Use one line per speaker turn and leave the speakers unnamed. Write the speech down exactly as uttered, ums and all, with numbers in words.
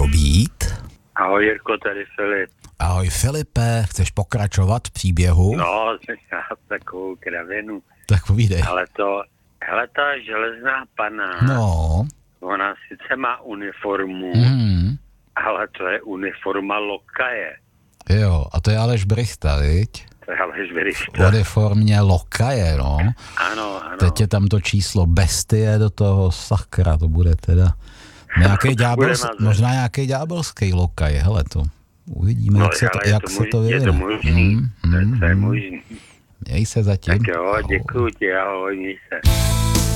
být?
Ahoj Jirko, tady Filip.
Ahoj Filipe, chceš pokračovat v příběhu?
No, já takovou kravinu.
Tak povídej.
Ale to, hele ta železná pana,
No.
ona sice má uniformu,
Mm.
ale to je uniforma lokaje.
Jo, a to je Aleš Brichta, viď?
To je Aleš Brichta.
V uniformě lokaje, no.
Ano, ano.
Teď je tam to číslo bestie do toho, sakra, to bude teda nějaký ďábels, možná nějaký ďábelský lokaj, hele to. Uvidíme,
no,
jak se to, jak
to
se to
vyvine. Je to možný,
mm,
to je,
mm,
to je
mm.
možný.
Měj se zatím.
Tak jo, děkuji ti, ahoj, měj se.